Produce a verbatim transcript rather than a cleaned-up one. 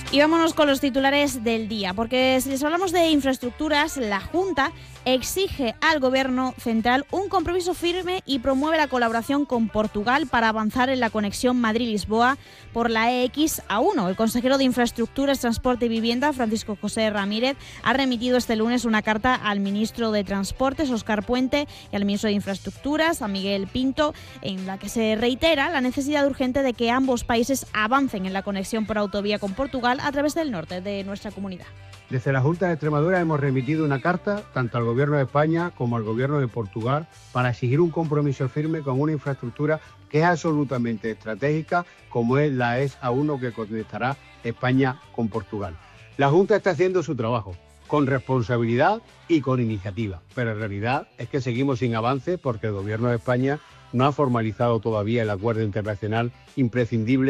Y vámonos con los titulares del día, porque si les hablamos de infraestructuras, la Junta exige al Gobierno central un compromiso firme y promueve la colaboración con Portugal para avanzar en la conexión Madrid-Lisboa por la E X A uno. El consejero de Infraestructuras, Transporte y Vivienda, Francisco José Ramírez, ha remitido este lunes una carta al ministro de Transportes, Óscar Puente, y al ministro de Infraestructuras, a Miguel Pinto, en la que se reitera la necesidad urgente de que ambos países avancen en la conexión por autovía con Portugal a través del norte de nuestra comunidad. Desde la Junta de Extremadura hemos remitido una carta tanto al Gobierno de España como al Gobierno de Portugal para exigir un compromiso firme con una infraestructura que es absolutamente estratégica, como es la E X A uno que conectará España con Portugal. La Junta está haciendo su trabajo con responsabilidad y con iniciativa, pero en realidad es que seguimos sin avance porque el Gobierno de España no ha formalizado todavía el acuerdo internacional imprescindible